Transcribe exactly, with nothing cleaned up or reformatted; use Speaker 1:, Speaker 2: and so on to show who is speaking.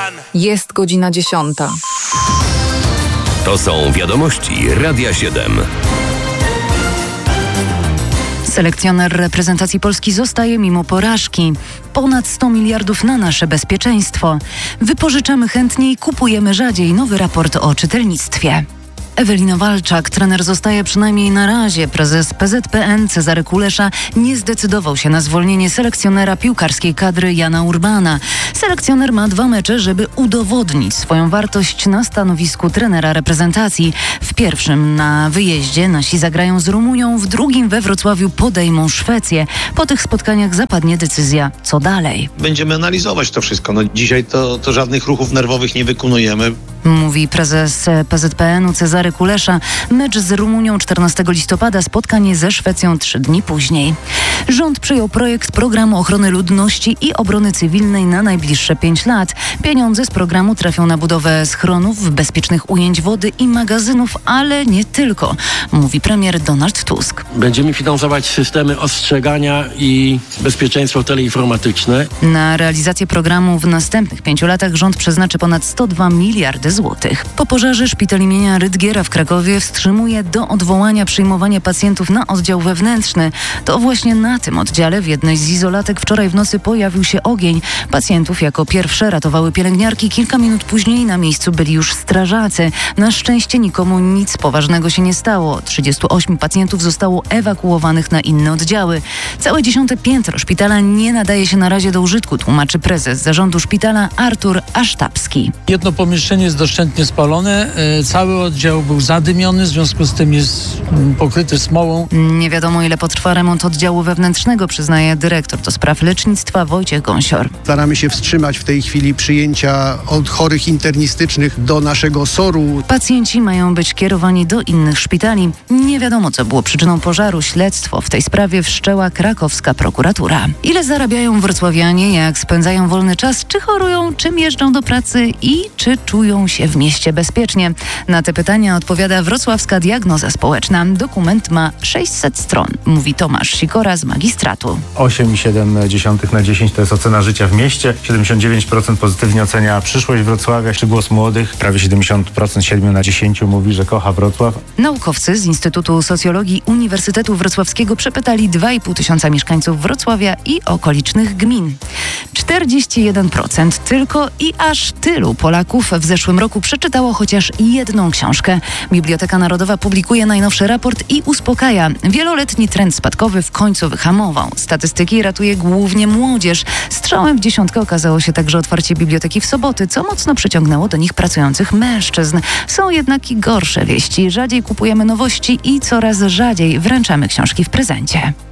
Speaker 1: Jest godzina dziesiąta.
Speaker 2: To są wiadomości Radia siedem.
Speaker 3: Selekcjoner reprezentacji Polski zostaje mimo porażki. Ponad sto miliardów na nasze bezpieczeństwo. Wypożyczamy chętniej, kupujemy rzadziej. Nowy raport o czytelnictwie. Ewelina Walczak, trener zostaje przynajmniej na razie. Prezes P Z P N Cezary Kulesza nie zdecydował się na zwolnienie selekcjonera piłkarskiej kadry Jana Urbana. Selekcjoner ma dwa mecze, żeby udowodnić swoją wartość na stanowisku trenera reprezentacji. W pierwszym na wyjeździe nasi zagrają z Rumunią, w drugim we Wrocławiu podejmą Szwecję. Po tych spotkaniach zapadnie decyzja, co dalej.
Speaker 4: Będziemy analizować to wszystko. No, dzisiaj to, to żadnych ruchów nerwowych nie wykonujemy.
Speaker 3: Mówi prezes P Z P N u Cezary Kulesza. Mecz z Rumunią czternastego listopada, spotkanie ze Szwecją trzy dni później. Rząd przyjął projekt programu ochrony ludności i obrony cywilnej na najbliższe pięć lat. Pieniądze z programu trafią na budowę schronów, bezpiecznych ujęć wody i magazynów, ale nie tylko, mówi premier Donald Tusk.
Speaker 5: Będziemy finansować systemy ostrzegania i bezpieczeństwo teleinformatyczne.
Speaker 3: Na realizację programu w następnych pięciu latach rząd przeznaczy ponad sto dwa miliardy złotych. Po pożarze szpital imienia Rydgiera w Krakowie wstrzymuje do odwołania przyjmowanie pacjentów na oddział wewnętrzny. To właśnie na tym oddziale w jednej z izolatek wczoraj w nocy pojawił się ogień. Pacjentów jako pierwsze ratowały pielęgniarki. Kilka minut później na miejscu byli już strażacy. Na szczęście nikomu nic poważnego się nie stało. trzydziestu ośmiu pacjentów zostało ewakuowanych na inne oddziały. Całe dziesiąte piętro szpitala nie nadaje się na razie do użytku, tłumaczy prezes zarządu szpitala Artur Asztabski.
Speaker 6: Jedno pomieszczenie jest doszczętnie spalone. Cały oddział był zadymiony, w związku z tym jest pokryty smołą.
Speaker 3: Nie wiadomo, ile potrwa remont oddziału wewnętrznego, przyznaje dyrektor do spraw lecznictwa Wojciech Gąsior.
Speaker 7: Staramy się wstrzymać w tej chwili przyjęcia od chorych internistycznych do naszego soru.
Speaker 3: Pacjenci mają być kierowani do innych szpitali. Nie wiadomo, co było przyczyną pożaru. Śledztwo w tej sprawie wszczęła krakowska prokuratura. Ile zarabiają wrocławianie, jak spędzają wolny czas, czy chorują, czym jeżdżą do pracy i czy czują się w mieście bezpiecznie? Na te pytania odpowiada Wrocławska Diagnoza Społeczna. Dokument ma sześćset stron, mówi Tomasz Sikora z magistratu.
Speaker 8: osiem przecinek siedem na dziesięć to jest ocena życia w mieście. siedemdziesiąt dziewięć procent pozytywnie ocenia przyszłość Wrocławia. Czy głos młodych? Prawie siedemdziesiąt procent, siedem na dziesięć mówi, że kocha Wrocław.
Speaker 3: Naukowcy z Instytutu Socjologii Uniwersytetu Wrocławskiego przepytali dwa i pół tysiąca mieszkańców Wrocławia i okolicznych gmin. czterdzieści jeden procent tylko i aż tylu Polaków w zeszłym roku przeczytało chociaż jedną książkę. Biblioteka Narodowa publikuje najnowszy raport i uspokaja. Wieloletni trend spadkowy w końcu wyhamował. Statystyki ratuje głównie młodzież. Strzałem w dziesiątkę okazało się także otwarcie biblioteki w soboty, co mocno przyciągnęło do nich pracujących mężczyzn. Są jednak i gorsze wieści. Rzadziej kupujemy nowości i coraz rzadziej wręczamy książki w prezencie.